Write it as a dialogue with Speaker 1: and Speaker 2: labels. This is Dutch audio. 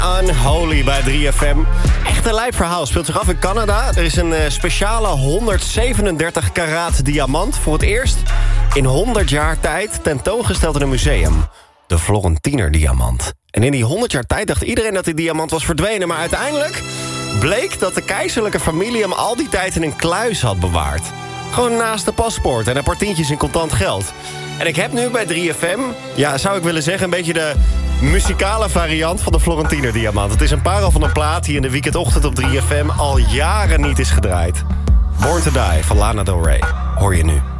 Speaker 1: Unholy bij 3FM. Echt een lijp verhaal. Speelt zich af in Canada. Er is een speciale 137 karaat diamant voor het eerst in 100 jaar tijd tentoongesteld in een museum. De Florentiner diamant. En in die 100 jaar tijd dacht iedereen dat die diamant was verdwenen. Maar uiteindelijk bleek dat de keizerlijke familie hem al die tijd in een kluis had bewaard. Gewoon naast de paspoort en een paar tientjes in contant geld. En ik heb nu bij 3FM, ja, zou ik willen zeggen, een beetje de muzikale variant van de Florentiner diamant. Het is een parel van een plaat die in de weekendochtend op 3FM al jaren niet is gedraaid. Born to Die van Lana Del Rey. Hoor je nu.